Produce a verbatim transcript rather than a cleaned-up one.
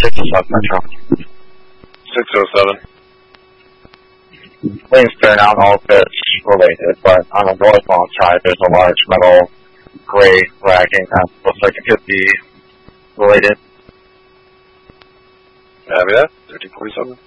six oh seven Metro. six oh seven. Wings turn out all bits related, but on the northbound side, there's a large metal gray racking that looks like it could be related. Copy that. thirteen forty-seven.